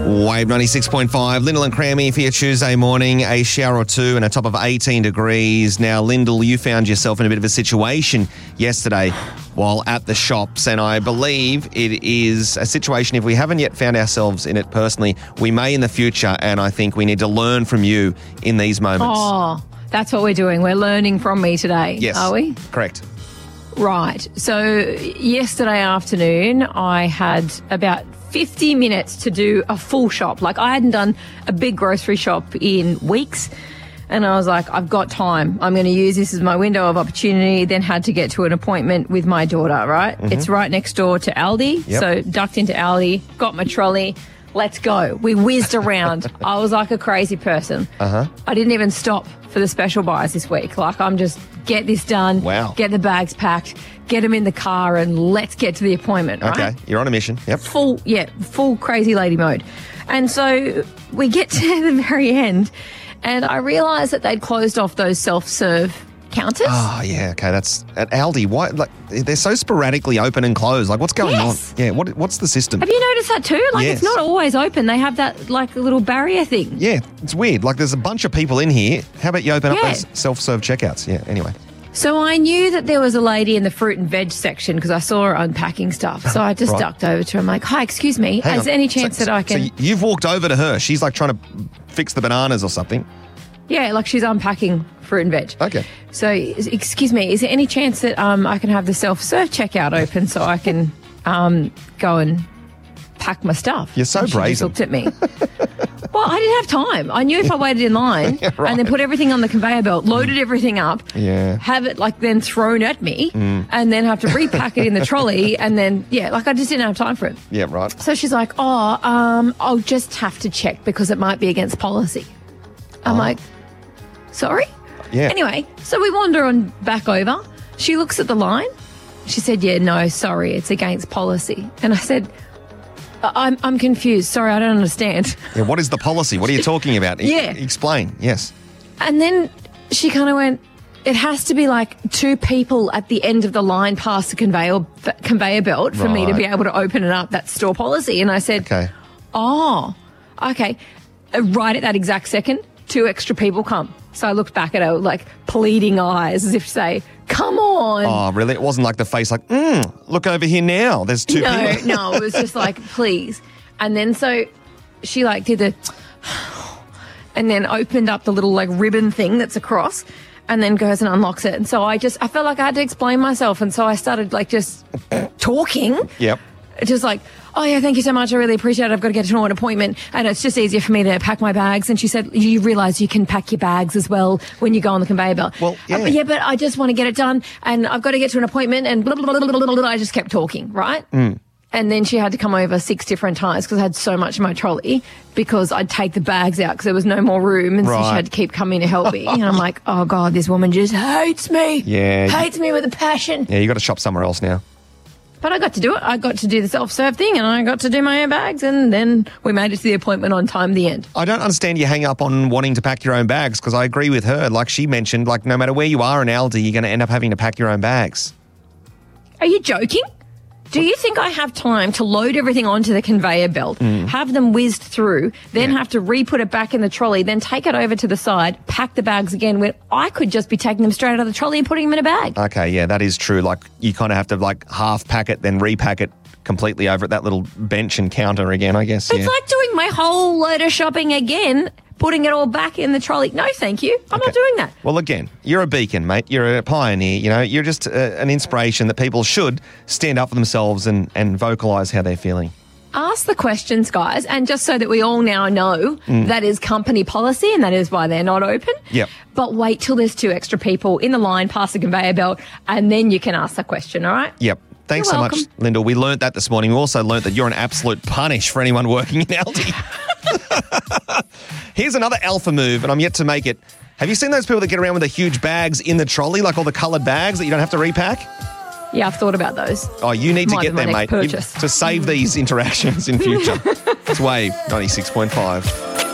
Wave 96.5, Lyndall and Crammy for your Tuesday morning, a shower or two and a top of 18 degrees. Now, Lyndall, you found yourself in a bit of a situation yesterday while at the shops, and I believe it is a situation, if we haven't yet found ourselves in it personally, we may in the future, and I think we need to learn from you in these moments. Oh, that's what we're doing. We're learning from me today, Yes, are we? correct. Right. So yesterday afternoon, I had about 50 minutes to do a full shop. Like, I hadn't done a big grocery shop in weeks. And I was like, I've got time. I'm going to use this as my window of opportunity. Then had to get to an appointment with my daughter, right? Mm-hmm. It's right next door to Aldi. Yep. So ducked into Aldi, got my trolley. Let's go. We whizzed around. I was like a crazy person. I didn't even stop for the special buys this week. Like, I'm just get this done. Wow. Get the bags packed, get them in the car, and let's get to the appointment, right? Okay, you're on a mission. Yep. Full crazy lady mode. And so we get to the very end, and I realised that they'd closed off those self-serve counters. Oh, yeah, okay, that's at Aldi. Why? Like, they're so sporadically open and closed. Like, what's going Yes. on? Yeah, what's the system? Have you noticed that too? Like, Yes. It's not always open. They have that, like, little barrier thing. Yeah, it's weird. Like, there's a bunch of people in here. How about you open up Yeah. those self-serve checkouts? Yeah, anyway. So I knew that there was a lady in the fruit and veg section because I saw her unpacking stuff. So I just Right. ducked over to her. I'm like, hi, excuse me. Hang Is on. there any chance that I can... So you've walked over to her. She's like trying to fix the bananas or something. Yeah, like she's unpacking fruit and veg. Okay. So, excuse me, is there any chance that I can have the self-serve checkout open so I can go and pack my stuff? You're so And she just brazen. looked at me. Well, I didn't have time. I knew if I waited in line Right. and then put everything on the conveyor belt, loaded everything up, Yeah. have it like then thrown at me, and then have to repack it in the trolley, and then, like I just didn't have time for it. Yeah, right. So she's like, I'll just have to check because it might be against policy. I'm like, sorry? Yeah. Anyway, so we wander on back over. She looks at the line. She said, yeah, no, sorry, it's against policy. And I said, I'm confused. Sorry, I don't understand. Yeah, what is the policy? What are you talking about? Yeah. Explain. Yes. And then she kind of went, it has to be like two people at the end of the line past the conveyor belt for me to Right. be able to open it up. That's store policy. And I said, Okay. oh, okay. Right at that exact second, two extra people come. So I looked back at her like pleading eyes as if to say, come on. Oh, really? It wasn't like the face like, look over here now. There's two people. No, it was just like, please. And then so she like did the, and then opened up the little like ribbon thing that's across and then goes and unlocks it. And so I felt like I had to explain myself. And so I started like just talking. Yep. Just like, oh yeah, thank you so much. I really appreciate it. I've got to get to an appointment and it's just easier for me to pack my bags. And she said, you realise you can pack your bags as well when you go on the conveyor belt. Well, yeah. But I just want to get it done and I've got to get to an appointment and blah, blah, blah, blah, blah, blah. I just kept talking, right? And then she had to come over 6 different times because I had so much in my trolley because I'd take the bags out because there was no more room. And so Right. she had to keep coming to help me. And I'm like, oh God, this woman just hates me. Yeah. Hates me with a passion. Yeah, you got to shop somewhere else now. But I got to do it. I got to do the self-serve thing and I got to do my own bags and then we made it to the appointment on time, the end. I don't understand you hang up on wanting to pack your own bags because I agree with her. Like she mentioned, like no matter where you are in Aldi, you're going to end up having to pack your own bags. Are you joking? Do you think I have time to load everything onto the conveyor belt, have them whizzed through, then have to re-put it back in the trolley, then take it over to the side, pack the bags again when I could just be taking them straight out of the trolley and putting them in a bag? Okay, yeah, that is true. Like you kind of have to like half pack it, then repack it completely over at that little bench and counter again, I guess. It's like doing my whole load of shopping again, putting it all back in the trolley. No, thank you. I'm not doing that. Well, again, you're a beacon, mate. You're a pioneer. You know, you're just an inspiration that people should stand up for themselves and vocalise how they're feeling. Ask the questions, guys, and just so that we all now know that is company policy and that is why they're not open. Yep. But wait till there's 2 extra people in the line past the conveyor belt and then you can ask the question, all right? Yep. Thanks You're so much, welcome. Lyndall. We learnt that this morning. We also learnt that you're an absolute punish for anyone working in Aldi. Here's another alpha move, and I'm yet to make it. Have you seen those people that get around with the huge bags in the trolley, like all the coloured bags that you don't have to repack? Yeah, I've thought about those. Oh, you need to Might get be my them, next mate, purchase. to save these interactions in future. It's Wave 96.5.